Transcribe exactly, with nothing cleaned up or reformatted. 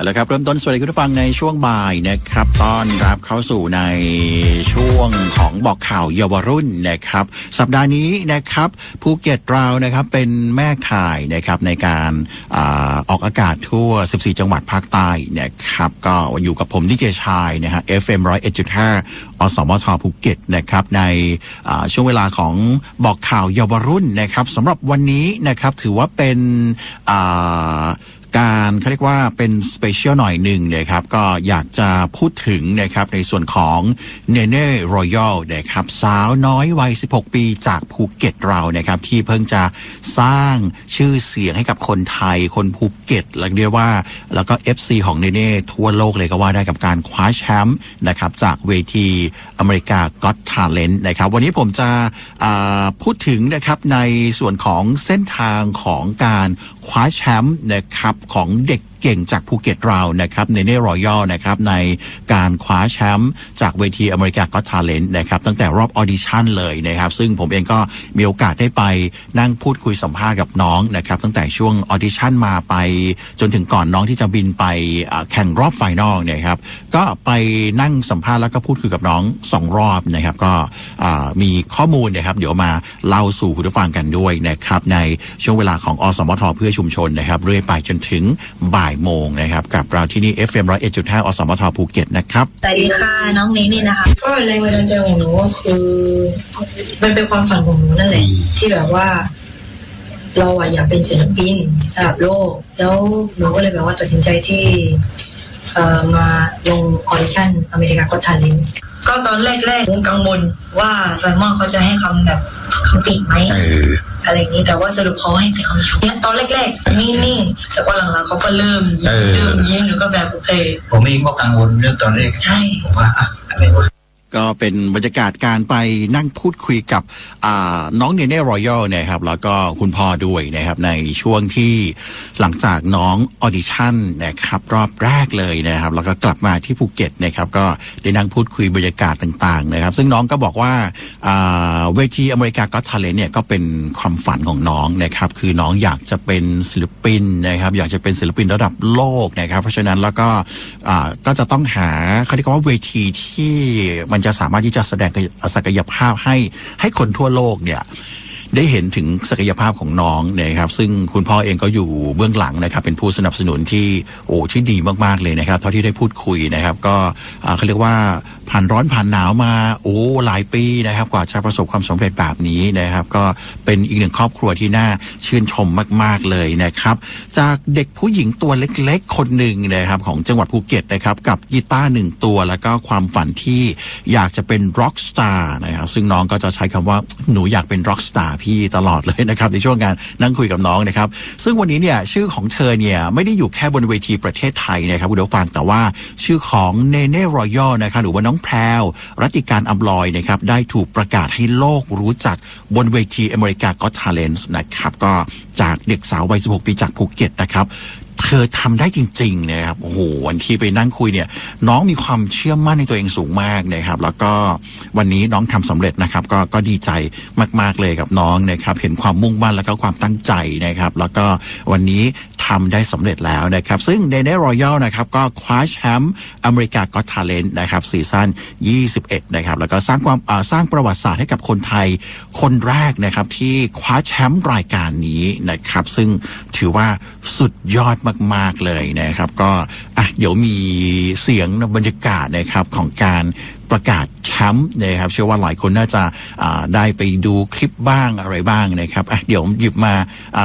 แล้วครับเริ่มต้นสวัสดีคุณผู้ฟังในช่วงบ่ายนะครับต้อนรับเข้าสู่ในช่วงของบอกข่าวเยาวรุ่นนะครับสัปดาห์นี้นะครับภูเก็ตเรานะครับเป็นแม่ข่ายนะครับในการอ่าออกอากาศทั่วสิบสี่จังหวัดภาคใต้นะครับก็อยู่กับผมดีเจชายนะฮะ เอฟ เอ็ม หนึ่งร้อยเอ็ดจุดห้า อสมทภูเก็ตนะครับในช่วงเวลาของบอกข่าวเยาวรุ่นนะครับสำหรับวันนี้นะครับถือว่าเป็นการเขาเรียกว่าเป็นสเปเชียลหน่อยหนึ่งนะครับก็อยากจะพูดถึงนะครับในส่วนของเนเน่รอยัลนะครับสาวน้อยวัยสิบหกปีจากภูเก็ตเรานะครับที่เพิ่งจะสร้างชื่อเสียงให้กับคนไทยคนภูเก็ตและเรียกว่าแล้วก็ เอฟ ซี ของเนเน่ทั่วโลกเลยก็ว่าได้กับการคว้าแชมป์นะครับจากเวทีอเมริกา Got Talent นะครับวันนี้ผมจะพูดถึงนะครับในส่วนของเส้นทางของการคว้าแชมป์นะครับของเด็กเก่งจากภูเก็ตเรานะครับเนเน่รอยัลนะครับในการคว้าแชมป์จากเวทีอเมริกา Got Talent นะครับตั้งแต่รอบออดิชั่นเลยนะครับซึ่งผมเองก็มีโอกาสได้ไปนั่งพูดคุยสัมภาษณ์กับน้องนะครับตั้งแต่ช่วงออดิชั่นมาไปจนถึงก่อนน้องที่จะบินไปแข่งรอบไฟนอลเนี่ยครับก็ไปนั่งสัมภาษณ์แล้วก็พูดคุยกับน้องสองรอบนะครับก็มีข้อมูลนะครับเดี๋ยวมาเล่าสู่คุณผู้ฟังกันด้วยนะครับในช่วงเวลาของอสมทเพื่อชุมชนนะครับเรื่อยไปจนถึงบ่ายโมงนะครับกับเราที่นี่ เอฟ เอ็ม หนึ่งร้อยเอ็ดจุดห้า อสมทภูเก็ตนะครับสวัสดีค่ะน้องนี้นี่นะคะก็แรงบันดาลใจของหนูก็คือมันเป็นความฝันของหนูนั่นแหละที่แบบว่าเราอะอยากเป็นศิลปินระดับโลกแล้วหนูก็เลยแบบว่าตัดสินใจที่เอ่อมาลงออดิชั่นอเมริกาก็ทันเลนก็ตอนแรกๆผมกังวลว่าไซมอนเขาจะให้คำแบบคำติไหมอะไรอย่างนี้แต่ว่าสรุปเขาให้แต่คำชมตอนแรกๆนิ่งๆแต่ว่าหลังๆเขาก็เริ่มเริ่มยิ้มหรือก็แบบโอเคผมเองก็กังวลเรื่องตอนแรกใช่ผมว่าอะอะไรวะก็เป็นบรรยากาศการไปนั่งพูดคุยกับน้องเนเน่รอยัลนะครับแล้วก็คุณพ่อด้วยนะครับในช่วงที่หลังจากน้องออดิชั่นนะครับรอบแรกเลยนะครับแล้วก็กลับมาที่ภูเก็ตนะครับก็ได้นั่งพูดคุยบรรยากาศต่างๆนะครับซึ่งน้องก็บอกว่าเวทีอเมริกา Got Talent เนี่ยก็เป็นความฝันของน้องนะครับคือน้องอยากจะเป็นศิลปินนะครับอยากจะเป็นศิลปินระดับโลกนะครับเพราะฉะนั้นแล้วก็ก็จะต้องหาเขาเรียกว่าเวทีที่มันจะสามารถที่จะแสดงศักยภาพให้ให้คนทั่วโลกเนี่ยได้เห็นถึงศักยภาพของน้องนะครับซึ่งคุณพ่อเองก็อยู่เบื้องหลังนะครับเป็นผู้สนับสนุนที่โอ้ที่ดีมากๆเลยนะครับเท่าที่ได้พูดคุยนะครับก็เขาเรียกว่าผ่านร้อนผ่านหนาวมาโอ้หลายปีนะครับกว่าจะประสบความสำเร็จแบบนี้นะครับก็เป็นอีกหนึ่งครอบครัวที่น่าชื่นชมมากๆเลยนะครับจากเด็กผู้หญิงตัวเล็กๆคนหนึ่งนะครับของจังหวัดภูเก็ตนะครับกับกีตาร์หนึ่งตัวแล้วก็ความฝันที่อยากจะเป็นร็อกสตาร์นะครับซึ่งน้องก็จะใช้คำว่าหนูอยากเป็นร็อกสตาร์พี่ตลอดเลยนะครับในช่วงการนั่งคุยกับน้องนะครับซึ่งวันนี้เนี่ยชื่อของเธอเนี่ยไม่ได้อยู่แค่บนเวทีประเทศไทยนะครับคุณผู้ฟังแต่ว่าชื่อของเนเน่รอยัลนะครับหรือว่าน้องแพรวรัติการอำลอยนะครับได้ถูกประกาศให้โลกรู้จักบนเวทีอเมริกา Got Talent นะครับก็จากเด็กสาววัยสิบหกปีจากภูเก็ตนะครับเธอทำได้จริงๆนะครับโอ้โหวันที่ไปนั่งคุยเนี่ยน้องมีความเชื่อมั่นในตัวเองสูงมากนะครับแล้วก็วันนี้น้องทำสำเร็จนะครับก็ก็ดีใจมากๆเลยกับน้องนะครับเห็นความมุ่งมั่นแล้วก็ความตั้งใจนะครับแล้วก็วันนี้ทำได้สำเร็จแล้วนะครับซึ่งเนเน่รอยัลนะครับก็คว้าแชมป์อเมริกา Got Talent นะครับซีซั่นยี่สิบเอ็ดนะครับแล้วก็สร้างความสร้างประวัติศาสตร์ให้กับคนไทยคนแรกนะครับที่คว้าแชมป์รายการนี้นะครับซึ่งถือว่าสุดยอดมากๆเลยนะครับก็อ่ะเดี๋ยวมีเสียงบรรยากาศนะครับของการประกาศแชมป์นะครับเชื่อว่าหลายคนน่าจะได้ไปดูคลิปบ้างอะไรบ้างนะครับอ่ะเดี๋ยวหยิบมา